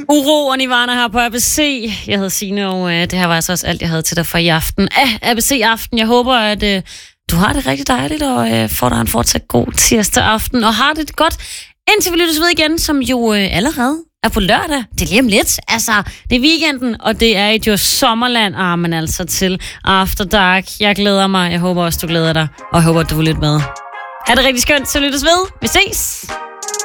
Uro og Nirvana her på ABC. Jeg hedder Signe, og det her var altså også alt, jeg havde til dig for i aften af ABC Aften. Jeg håber, at du har det rigtig dejligt, og får dig en fortsat god tirsdag aften, og har det godt, indtil vi lyttes ved igen, som jo allerede er på lørdag. Det er lige om lidt. Altså, det er weekenden, og det er i Djurs Sommerland, men altså til After Dark. Jeg glæder mig. Jeg håber også, du glæder dig, og jeg håber, at du vil lytte med. Ha' det rigtig skønt, så lyttes ved. Vi ses!